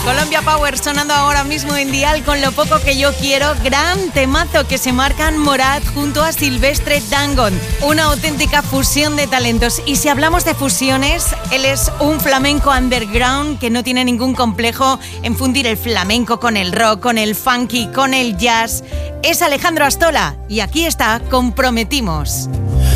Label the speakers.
Speaker 1: Colombia Power sonando ahora mismo en Dial con Lo poco que yo quiero. Gran temazo que se marcan Morat junto a Silvestre Dangond. Una auténtica fusión de talentos. Y si hablamos de fusiones, él es un flamenco underground que no tiene ningún complejo en fundir el flamenco con el rock, con el funky, con el jazz. Es Alejandro Astola y aquí está Comprometimos.